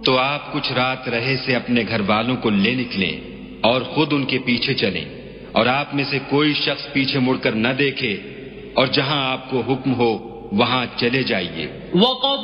तो आप कुछ रात रहे से अपने घर वालों को ले निकलें और खुद उनके पीछे चलें, और आप में से कोई शख्स पीछे मुड़कर न देखे, और जहां आपको हुक्म हो वहां चले जाइए।